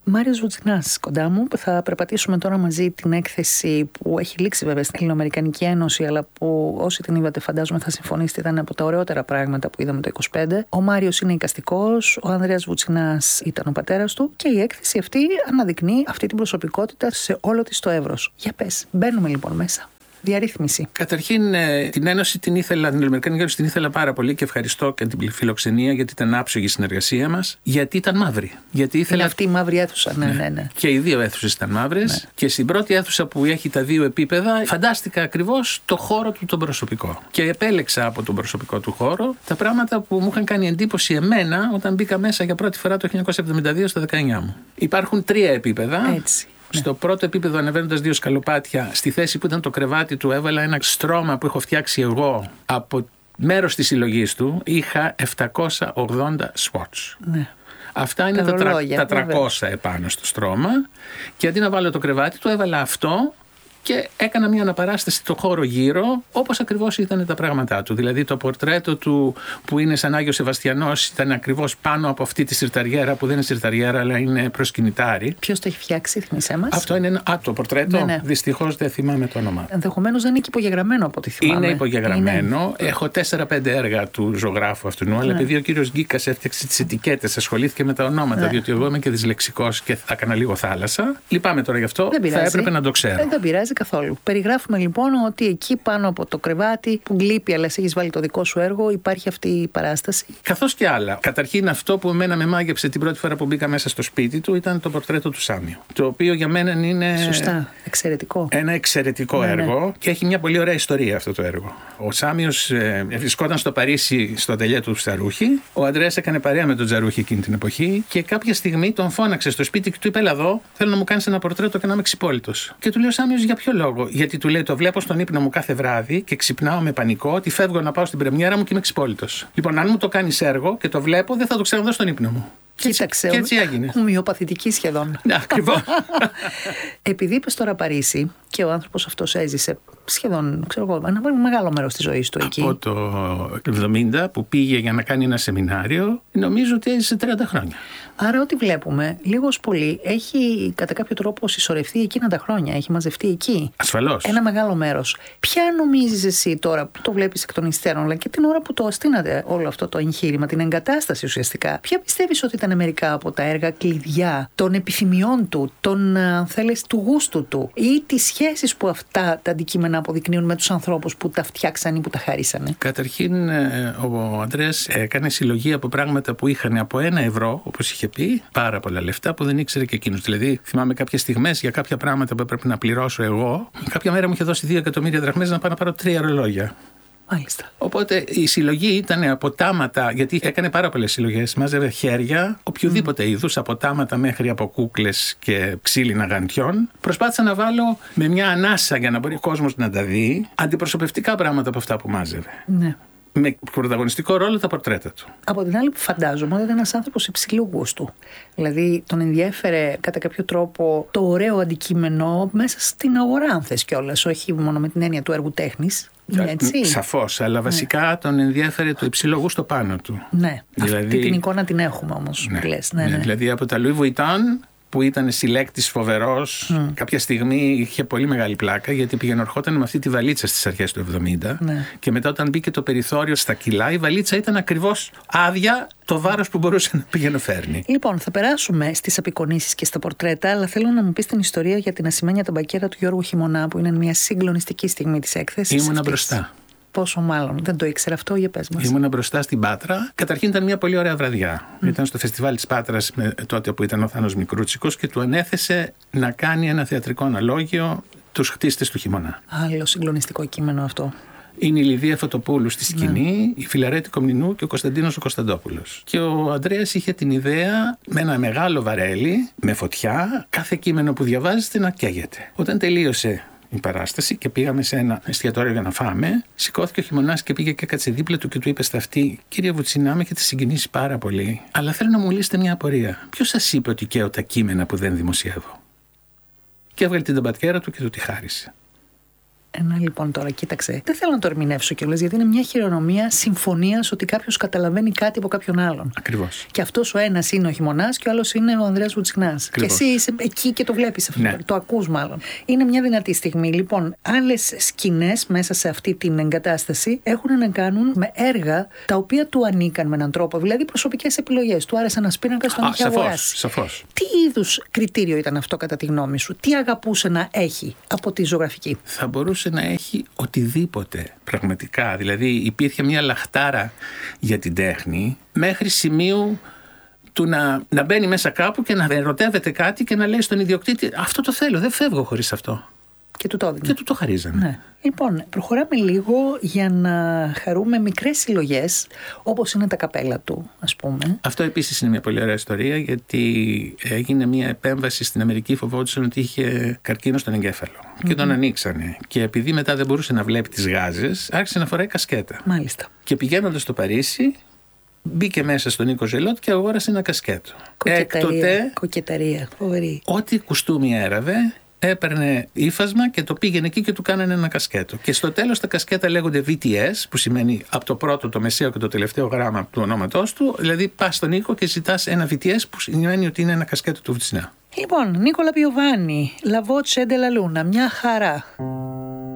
Μάριος Βουτσινάς κοντά μου. Θα περπατήσουμε τώρα μαζί την έκθεση που έχει λήξει βέβαια στην Ελληνοαμερικανική Ένωση, αλλά που όσοι την είδατε φαντάζομαι θα συμφωνήσετε ήταν από τα ωραιότερα πράγματα που είδαμε το 25. Ο Μάριος είναι εικαστικός, ο Ανδρέας Βουτσινάς ήταν ο πατέρας του και η έκθεση αυτή αναδεικνύει αυτή την προσωπικότητα σε όλο της το εύρος. Για πες, μπαίνουμε λοιπόν μέσα. Διαρρύθμιση. Καταρχήν, την Ένωση την Ελληνοαμερικανική Ένωση την ήθελα πάρα πολύ και ευχαριστώ και την φιλοξενία γιατί ήταν άψογη η συνεργασία μας. Γιατί ήταν μαύρη. Γιατί ήθελα... Είναι αυτή η μαύρη αίθουσα, ναι. Και οι δύο αίθουσες ήταν μαύρες. Ναι. Και στην πρώτη αίθουσα που έχει τα δύο επίπεδα, φαντάστηκα ακριβώς το χώρο του τον προσωπικό. Και επέλεξα από τον προσωπικό του χώρο τα πράγματα που μου είχαν κάνει εντύπωση εμένα όταν μπήκα μέσα για πρώτη φορά το 1972 στα 19 μου. Υπάρχουν 3 επίπεδα. Έτσι. Στο πρώτο επίπεδο, ανεβαίνοντας 2 σκαλοπάτια, στη θέση που ήταν το κρεβάτι του, έβαλα ένα στρώμα που έχω φτιάξει εγώ από μέρος της συλλογής του. Είχα 780 Swatch. Ναι. Αυτά είναι τα 300 επάνω στο στρώμα. Και αντί να βάλω το κρεβάτι του, έβαλα αυτό. Και έκανα μια αναπαράσταση στο χώρο γύρω, όπως ακριβώς ήταν τα πράγματά του. Δηλαδή το πορτρέτο του που είναι σαν Άγιος Σεβαστιανός ήταν ακριβώς πάνω από αυτή τη σιρταριέρα που δεν είναι σιρταριέρα αλλά είναι προσκυνητάρι. Ποιος το έχει φτιάξει, θυμίσέ μας? Αυτό είναι το πορτρέτο. Ναι. Δυστυχώς δεν θυμάμαι το όνομά. Ενδεχομένως δεν είναι και υπογεγραμμένο από ό,τι θυμάμαι. Είναι υπογεγραμμένο. Έχω 4-5 έργα του ζωγράφου αυτού, αλλά επειδή ο κύριος Γκίκας έφτιαξε τις ετικέτες, ασχολήθηκε με τα ονόματα, διότι εγώ είμαι και δυσλεξικός και θα έκανα λίγο θάλασσα. Λυπάμαι τώρα γι' αυτό. Θα έπρεπε να το ξέρω. Δεν πειράζει καθόλου. Περιγράφουμε λοιπόν ότι εκεί πάνω από το κρεβάτι που γλύπει, αλλά εσύ έχεις βάλει το δικό σου έργο, υπάρχει αυτή η παράσταση. Καθώς και άλλα. Καταρχήν, αυτό που εμένα με μάγεψε την πρώτη φορά που μπήκα μέσα στο σπίτι του ήταν το πορτρέτο του Σάμιου. Το οποίο για μένα είναι. Σωστά. Εξαιρετικό. Ένα εξαιρετικό έργο και έχει μια πολύ ωραία ιστορία αυτό το έργο. Ο Σάμιος βρισκόταν στο Παρίσι στο ατελιέ του Τζαρούχη. Ο Ανδρέας έκανε παρέα με τον Τζαρούχη εκείνη την εποχή και κάποια στιγμή τον φώναξε στο σπίτι και του είπε: Έλα εδώ, θέλω να μου κάνεις ένα πορτρέτο και να είμαι ξυπόλυτος. Και του λέει ο Σάμιος: Για ποιο λόγο? Γιατί του λέει: Το βλέπω στον ύπνο μου κάθε βράδυ και ξυπνάω με πανικό ότι φεύγω να πάω στην πρεμιέρα μου και είμαι ξυπόλυτος. Λοιπόν, αν μου το κάνεις έργο και το βλέπω, δεν θα το ξαναδώ στον ύπνο μου. Κοίταξε, και έτσι έγινε. Ομοιοπαθητική σχεδόν. Ναι, ακριβώς. Επειδή είπες τώρα Παρίσι και ο άνθρωπος αυτός έζησε σχεδόν, ένα μεγάλο μέρος της ζωής του εκεί. Από το 70 που πήγε για να κάνει ένα σεμινάριο, νομίζω ότι έζησε 30 χρόνια. Άρα ό,τι βλέπουμε, λίγος πολύ, έχει κατά κάποιο τρόπο συσσωρευτεί εκείνα τα χρόνια, έχει μαζευτεί εκεί. Ασφαλώς. Ένα μεγάλο μέρος. Ποια νομίζεις εσύ τώρα που το βλέπεις εκ των υστέρων, αλλά και την ώρα που το αστείνατε όλο αυτό το εγχείρημα, την εγκατάσταση ουσιαστικά, ποια πιστεύεις ότι ήταν μερικά από τα έργα κλειδιά των επιθυμιών του, αν θέλεις, του γούστου του ή τις σχέσεις που αυτά τα αντικείμενα αποδεικνύουν με τους ανθρώπους που τα φτιάξαν ή που τα χαρίσανε? Καταρχήν, ο Ανδρέας έκανε συλλογή από πράγματα που είχαν από 1 ευρώ, όπως είχε πει, πάρα πολλά λεφτά που δεν ήξερε και εκείνος. Δηλαδή, θυμάμαι κάποιες στιγμές για κάποια πράγματα που έπρεπε να πληρώσω εγώ. Κάποια μέρα μου είχε δώσει 2 εκατομμύρια δραχμές να πάω να πάρω 3 ρολόγια. Μάλιστα. Οπότε η συλλογή ήταν από τάματα, γιατί έκανε πάρα πολλές συλλογές. Μάζευε χέρια, οποιοδήποτε είδους, από τάματα μέχρι από κούκλες και ξύλινα γαντιών. Προσπάθησα να βάλω με μια ανάσα για να μπορεί ο κόσμος να τα δει αντιπροσωπευτικά πράγματα από αυτά που μάζευε. Ναι. Με πρωταγωνιστικό ρόλο τα πορτρέτα του. Από την άλλη, φαντάζομαι ότι ήταν ένας άνθρωπος υψηλού γούστου. Δηλαδή, τον ενδιέφερε κατά κάποιο τρόπο το ωραίο αντικείμενο μέσα στην αγορά, αν θες κιόλας, όχι μόνο με την έννοια του έργου τέχνης. Έτσι. Σαφώς, αλλά βασικά τον ενδιέφερε το υψηλό γούστο πάνω του. Ναι, δηλαδή, αυτή την εικόνα την έχουμε όμως. Ναι, που λες. Ναι. Δηλαδή από τα Louis Vuitton, που ήταν συλλέκτης φοβερός, κάποια στιγμή είχε πολύ μεγάλη πλάκα γιατί πήγαινε ερχόταν με αυτή τη βαλίτσα στις αρχές του 70 και μετά όταν μπήκε το περιθώριο στα κιλά η βαλίτσα ήταν ακριβώς άδεια το βάρος που μπορούσε να πήγαινε φέρνει. Λοιπόν, θα περάσουμε στις απεικονίσεις και στα πορτρέτα, αλλά θέλω να μου πεις την ιστορία για την ασημένια ταμπακέρα του Γιώργου Χειμωνά που είναι μια συγκλονιστική στιγμή της έκθεσης. Ήμουνα μπροστά. Πόσο μάλλον, δεν το ήξερα αυτό, για πες μας. Ήμουνα μπροστά στην Πάτρα. Καταρχήν ήταν μια πολύ ωραία βραδιά. Ήταν στο φεστιβάλ της Πάτρας τότε που ήταν ο Θάνος Μικρούτσικος και του ανέθεσε να κάνει ένα θεατρικό αναλόγιο τους χτίστες του Χειμωνά. Άλλο συγκλονιστικό κείμενο αυτό. Είναι η Λιδία Φωτοπούλου στη σκηνή, η Φιλαρέτη Κομνηνού και ο Κωνσταντίνος ο Κωνσταντόπουλος. Και ο Ανδρέας είχε την ιδέα με ένα μεγάλο βαρέλι, με φωτιά, κάθε κείμενο που διαβάζετε να καίγεται. Όταν τελείωσε η παράσταση και πήγαμε σε ένα εστιατόριο για να φάμε, σηκώθηκε ο Χειμωνάς και πήγε και έκατσε δίπλα του και του είπε στα αυτή: Κύριε Βουτσινά, με έχετε συγκινήσει πάρα πολύ, αλλά θέλω να μου λύσετε μια απορία. Ποιος σας είπε ότι καίω τα κείμενα που δεν δημοσιεύω? Και έβγαλε την ταμπατιέρα του και του τη χάρισε. Λοιπόν, τώρα κοίταξε. Δεν θέλω να το ερμηνεύσω κιόλας, γιατί είναι μια χειρονομία συμφωνίας ότι κάποιος καταλαβαίνει κάτι από κάποιον άλλον. Ακριβώς. Και αυτός ο ένας είναι ο Χειμωνάς και ο άλλος είναι ο Ανδρέας Βουτσινάς. Και εσύ είσαι εκεί και το βλέπεις αυτό. Ναι. Το ακούς μάλλον. Είναι μια δυνατή στιγμή. Λοιπόν, άλλες σκηνές μέσα σε αυτή την εγκατάσταση έχουν να κάνουν με έργα τα οποία του ανήκαν με έναν τρόπο. Δηλαδή προσωπικές επιλογές. Του άρεσε ένας πίνακας, τον είχε αγοράσει. Σαφώς. Τι είδους κριτήριο ήταν αυτό κατά τη γνώμη σου? Τι αγαπούσε να έχει από τη ζωγραφική? Θα μπορούσε να έχει οτιδήποτε πραγματικά. Δηλαδή υπήρχε μια λαχτάρα για την τέχνη μέχρι σημείου του να μπαίνει μέσα κάπου και να ερωτεύεται κάτι και να λέει στον ιδιοκτήτη αυτό το θέλω, δεν φεύγω χωρίς αυτό. Και του το έδινε. Και του το χαρίζανε. Ναι. Λοιπόν, προχωράμε λίγο για να χαρούμε μικρές συλλογές, όπως είναι τα καπέλα του, ας πούμε. Αυτό επίσης είναι μια πολύ ωραία ιστορία, γιατί έγινε μια επέμβαση στην Αμερική, φοβόντουσαν ότι είχε καρκίνο στον εγκέφαλο. Και τον ανοίξανε. Και επειδή μετά δεν μπορούσε να βλέπει τις γάζες, άρχισε να φοράει κασκέτα. Μάλιστα. Και πηγαίνοντας στο Παρίσι, μπήκε μέσα στον Νίκο Ζελότ και αγόρασε ένα κασκέτο. Κοκεταρία. Φοβερή. Ό,τι κουστούμι έραβε, έπαιρνε ύφασμα και το πήγαινε εκεί και του κάνανε ένα κασκέτο. Και στο τέλος τα κασκέτα λέγονται VTS, που σημαίνει από το πρώτο, το μεσαίο και το τελευταίο γράμμα του ονόματός του. Δηλαδή πας στον Νίκο και ζητάς ένα VTS, που σημαίνει ότι είναι ένα κασκέτο του Βουτσινά. Λοιπόν, Νίκολα Πιοβάνι, La Voce della Luna, μια χαρά.